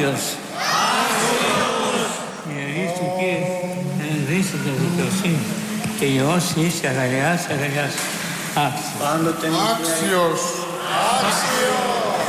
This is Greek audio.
άξιος. Ιερείς του Κύριε, ενδύσσετε δικαιοσύνη και Υιός είσαι αγαλιάς, άξιος. Πάντοτε άξιος.